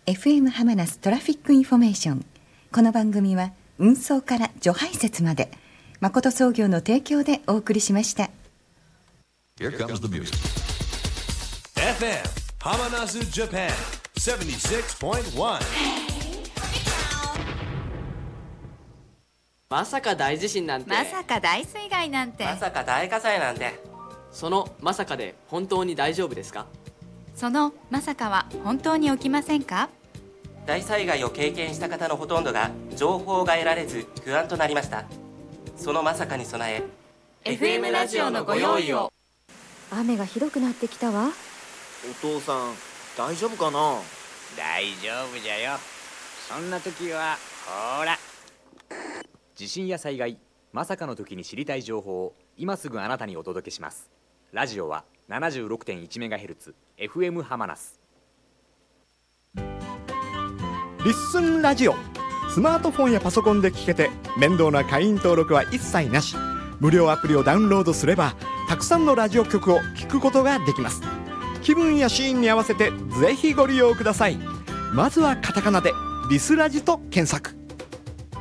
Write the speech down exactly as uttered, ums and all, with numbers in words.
エフエム ハマナストラフィックインフォメーション。この番組は運送から除排泄まで誠創業の提供でお送りしました。 Here comes the music. エフエム ハマナス Japan セブンティシックスポイントワン。 まさか大地震なんて、 まさか大水害なんて、 まさか大火災なんて。 そのまさかで本当に大丈夫ですか？ そのまさかは本当に起きませんか？ 大災害を経験した方のほとんどが情報が得られず不安となりました。そのまさかに備えエフエム ラジオのご用意を。 雨がひどくなってきたわ。 お父さん大丈夫かな？ 大丈夫じゃよ。そんな時はほら、地震や災害、まさかの時に知りたい情報を今すぐあなたにお届けします。ラジオは ななじゅうろくてんいちメガヘルツ エフエム ハマナス。 リッスンラジオ、スマートフォンやパソコンで聞けて面倒な会員登録は一切なし。無料アプリをダウンロードすればたくさんのラジオ局を聞くことができます。気分やシーンに合わせてぜひご利用ください。まずはカタカナでリスラジと検索。